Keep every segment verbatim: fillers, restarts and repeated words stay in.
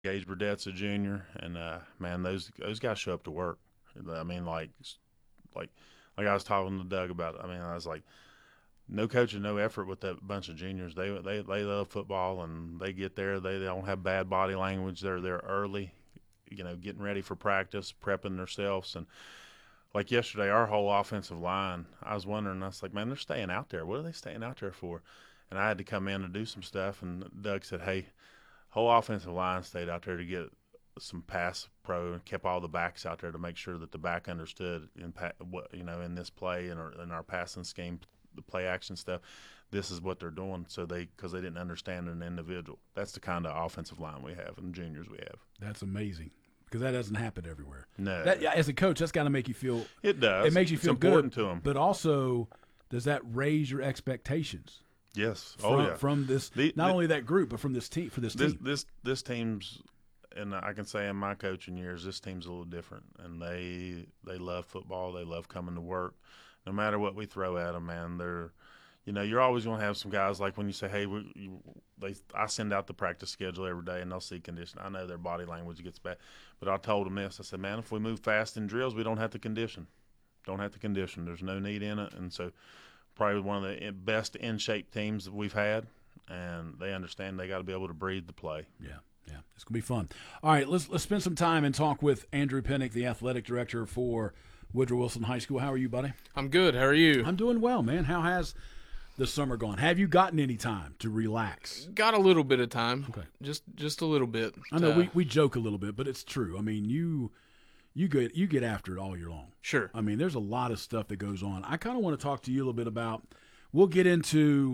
Gage Burdett's a junior, and uh, man, those those guys show up to work. I mean, like like like I was talking to Doug about. I mean, I was like, no coaching, no effort with that bunch of juniors. They they they love football, and they get there. They, they don't have bad body language. They're there early, you know, getting ready for practice, prepping themselves. And like yesterday, our whole offensive line, I was wondering. I was like, man, they're staying out there. What are they staying out there for? And I had to come in and do some stuff. And Doug said, hey, whole offensive line stayed out there to get some pass pro and kept all the backs out there to make sure that the back understood in what you know in this play and in, in our passing scheme, the play action stuff. This is what they're doing. So they because they didn't understand an individual. That's the kind of offensive line we have and juniors we have. That's amazing because that doesn't happen everywhere. No, that, yeah, as a coach, that's got to make you feel. It does. It makes you it's feel important good. to them. But also, does that raise your expectations? Yes. From, oh yeah. From this, the, not the, only that group, but from this team. For this, this team. This this team's, and I can say in my coaching years, this team's a little different, and they they love football. They love coming to work, no matter what we throw at them. Man, they're, you know, you're always going to have some guys like when you say, hey, we, you, they, I send out the practice schedule every day, and they'll see condition. I know their body language gets bad, but I told them this. I said, man, if we move fast in drills, we don't have to condition. Don't have to condition. There's no need in it, and so. Probably one of the best in shape teams that we've had, and they understand they got to be able to breathe the play. Yeah, yeah, it's gonna be fun. All right, let's let's spend some time and talk with Andrew Pinnock, the athletic director for Woodrow Wilson High School. How are you, buddy? I'm good. How are you? I'm doing well, man. How has the summer gone? Have you gotten any time to relax? Got a little bit of time. Okay, just just a little bit. I know uh, we, we joke a little bit, but it's true. I mean, you. You get you get after it all year long. Sure. I mean, there's a lot of stuff that goes on. I kind of want to talk to you a little bit about. We'll get into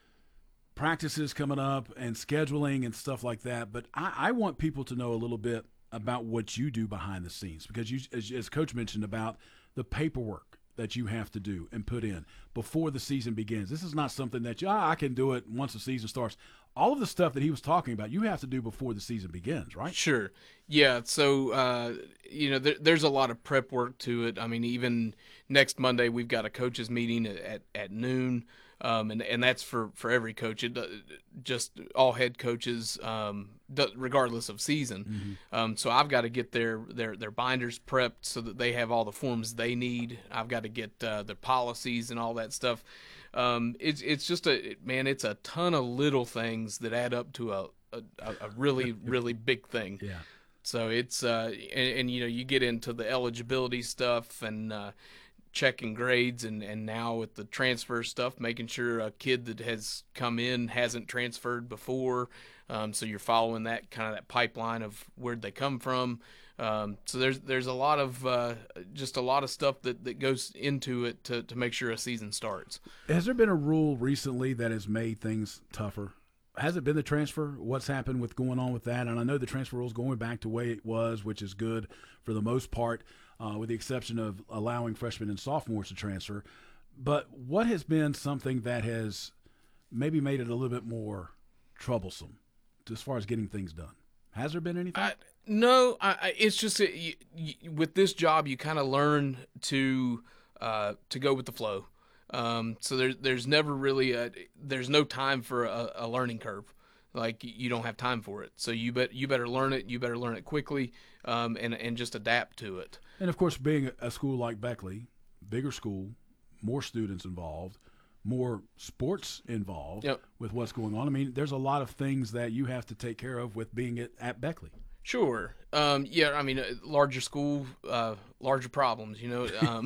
practices coming up and scheduling and stuff like that. But I, I want people to know a little bit about what you do behind the scenes because you, as, as Coach mentioned about the paperwork that you have to do and put in before the season begins. This is not something that you, ah, I can do it once the season starts. All of the stuff that he was talking about, you have to do before the season begins, right? Sure. Yeah. So, uh, you know, there, there's a lot of prep work to it. I mean, even next Monday, we've got a coaches meeting at, at noon. Um, and, and that's for, for every coach, it, just all head coaches, um, regardless of season. Mm-hmm. Um, so I've got to get their, their, their binders prepped so that they have all the forms they need. I've got to get uh, their policies and all that stuff. Um, it's it's just a man. It's a ton of little things that add up to a a, a really really big thing. Yeah. So it's uh and, and you know you get into the eligibility stuff and uh, checking grades and, and now with the transfer stuff, making sure a kid that has come in hasn't transferred before. Um, so you're following that kind of that pipeline of where'd they come from. Um, so there's there's a lot of uh, just a lot of stuff that, that goes into it to, to make sure a season starts. Has there been a rule recently that has made things tougher? Has it been the transfer? What's happened with going on with that? And I know the transfer rule is going back to the way it was, which is good for the most part, uh, with the exception of allowing freshmen and sophomores to transfer. But what has been something that has maybe made it a little bit more troublesome as far as getting things done? Has there been anything? I, no, I, I, it's just uh, you, you, with this job, you kind of learn to uh, to go with the flow. Um, so there's there's never really a, there's no time for a, a learning curve. Like you don't have time for it. So you bet you better learn it. You better learn it quickly, um, and and just adapt to it. And of course, being a school like Beckley, bigger school, more students involved, more sports involved yep. with what's going on. I mean, there's a lot of things that you have to take care of with being at, at Beckley. Sure. Um, yeah, I mean, larger school, uh, larger problems, you know. Um,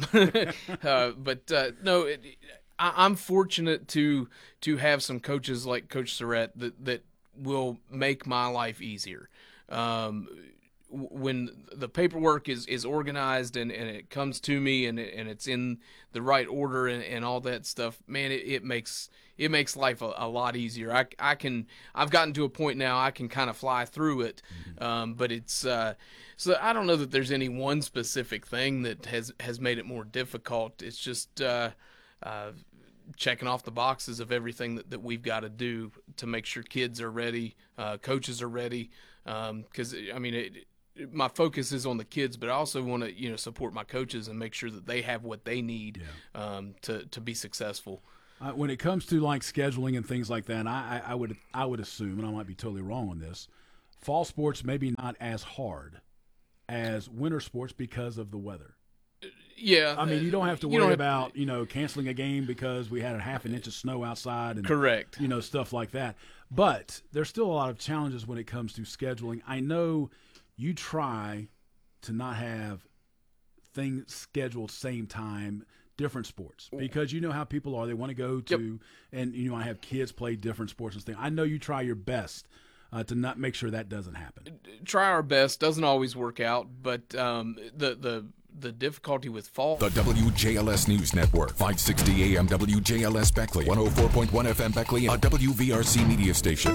uh, but uh, no, it, I, I'm fortunate to to have some coaches like Coach Surratt that, that will make my life easier. Um, when the paperwork is, is organized and, and it comes to me and it, and it's in the right order and, and all that stuff, man, it, it makes it makes life a, a lot easier. I, I can I've gotten to a point now I can kind of fly through it, mm-hmm. um, but it's uh, so I don't know that there's any one specific thing that has, has made it more difficult. It's just uh, uh, checking off the boxes of everything that, that we've got to do to make sure kids are ready, uh, coaches are ready, because um, I mean it. My focus is on the kids, but I also want to, you know, support my coaches and make sure that they have what they need yeah. um, to to be successful. Uh, when it comes to like scheduling and things like that, I, I would I would assume, and I might be totally wrong on this, fall sports maybe not as hard as winter sports because of the weather. Yeah. I mean, you don't have to you worry don't have- about, you know, canceling a game because we had a half an inch of snow outside and, Correct. you know, stuff like that. But there's still a lot of challenges when it comes to scheduling. I know you try to not have things scheduled same time, different sports, because you know how people are. They want to go to, yep. and, you know, I have kids play different sports and things. I know you try your best uh, to not make sure that doesn't happen. Try our best. Doesn't always work out, but um, the, the, the difficulty with fall. The W J L S News Network, five sixty A M W J L S Beckley, one oh four point one F M Beckley, a W V R C media station.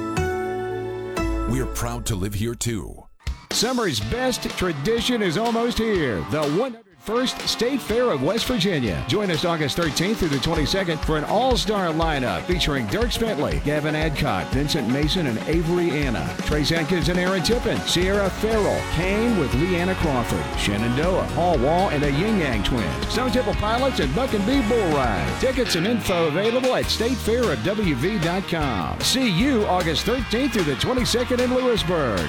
We're proud to live here too. Summer's best tradition is almost here. The one hundred first State Fair of West Virginia. Join us August thirteenth through the twenty-second for an all-star lineup featuring Dirk Bentley, Gavin Adcock, Vincent Mason, and Avery Anna, Trace Atkins and Aaron Tippin, Sierra Farrell, Kane with Leanna Crawford, Shenandoah, Paul Wall, and the Yin Yang Twins, Stone Temple Pilots, and Buck and Bee Bull Ride. Tickets and info available at state fair of w v dot com. See you August thirteenth through the twenty-second in Lewisburg.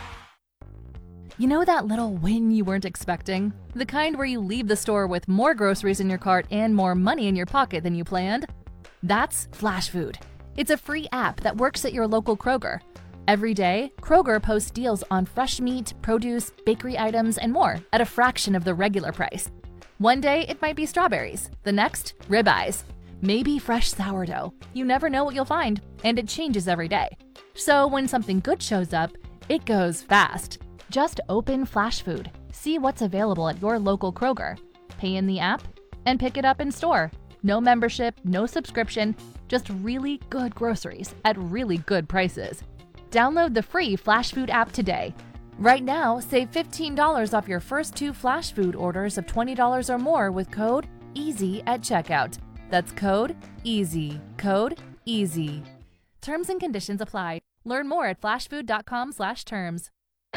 You know that little win you weren't expecting? The kind where you leave the store with more groceries in your cart and more money in your pocket than you planned? That's Flash Food. It's a free app that works at your local Kroger. Every day, Kroger posts deals on fresh meat, produce, bakery items, and more at a fraction of the regular price. One day, it might be strawberries. The next, ribeyes. Maybe fresh sourdough. You never know what you'll find, and it changes every day. So when something good shows up, it goes fast. Just open Flash Food, see what's available at your local Kroger, pay in the app, and pick it up in store. No membership, no subscription, just really good groceries at really good prices. Download the free Flash Food app today. Right now, save fifteen dollars off your first two Flash Food orders of twenty dollars or more with code EASY at checkout. That's code EASY. Code EASY. Terms and conditions apply. Learn more at flashfood dot com slash terms.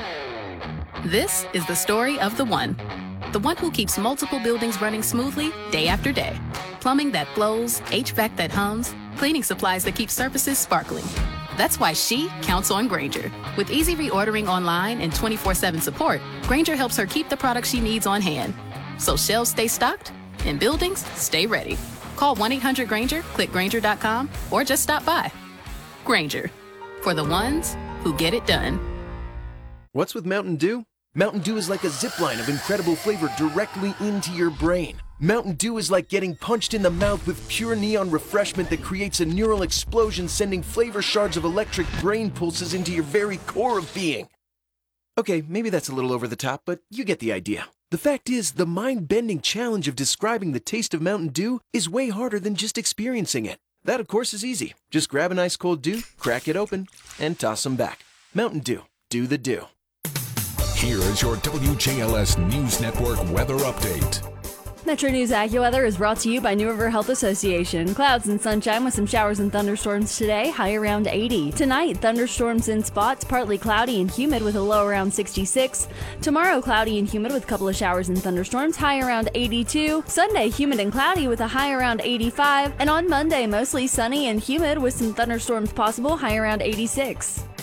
This is the story of the one. The one who keeps multiple buildings running smoothly day after day. Plumbing that flows, H V A C that hums, cleaning supplies that keep surfaces sparkling. That's why she counts on Grainger. With easy reordering online and twenty-four seven support, Grainger helps her keep the products she needs on hand. So shelves stay stocked and buildings stay ready. Call one eight hundred Grainger, click Grainger dot com, or just stop by. Grainger, for the ones who get it done. What's with Mountain Dew? Mountain Dew is like a zipline of incredible flavor directly into your brain. Mountain Dew is like getting punched in the mouth with pure neon refreshment that creates a neural explosion, sending flavor shards of electric brain pulses into your very core of being. Okay, maybe that's a little over the top, but you get the idea. The fact is, the mind-bending challenge of describing the taste of Mountain Dew is way harder than just experiencing it. That, of course, is easy. Just grab an ice cold Dew, crack it open, and toss them back. Mountain Dew. Do the Dew. Here is your W J L S News Network weather update. Metro News AccuWeather is brought to you by New River Health Association. Clouds and sunshine with some showers and thunderstorms today, high around eighty. Tonight, thunderstorms in spots, partly cloudy and humid with a low around sixty-six. Tomorrow, cloudy and humid with a couple of showers and thunderstorms, high around eighty-two. Sunday, humid and cloudy with a high around eighty-five. And on Monday, mostly sunny and humid with some thunderstorms possible, high around eighty-six.